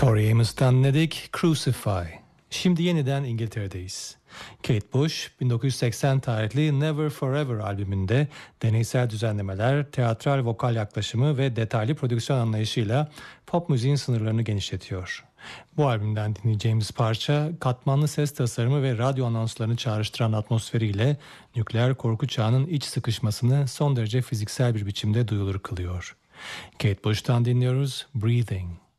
Tori Amos'tan dinledik Crucify. Şimdi yeniden İngiltere'deyiz. Kate Bush 1980 tarihli Never Forever albümünde deneysel düzenlemeler, teatral vokal yaklaşımı ve detaylı prodüksiyon anlayışıyla pop müziğin sınırlarını genişletiyor. Bu albümden dinleyeceğimiz parça katmanlı ses tasarımı ve radyo anonslarını çağrıştıran atmosferiyle nükleer korku çağının iç sıkışmasını son derece fiziksel bir biçimde duyulur kılıyor. Kate Bush'tan dinliyoruz Breathing.